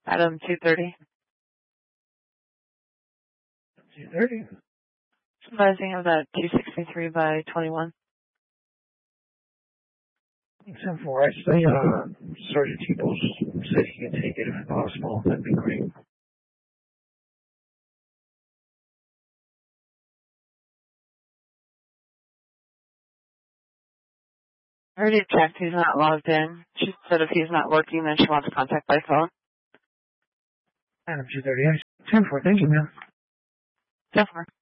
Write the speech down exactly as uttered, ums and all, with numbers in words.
Adam two thirty. two thirty. Advising of that two sixty-three by twenty-one. ten four, I say, uh, Sergeant T-Bos said he can take it if possible. That'd be great. I already checked. He's not logged in. She said if he's not working, then she wants contact by phone. Adam two thirty, ten four, thank you, man. ten four.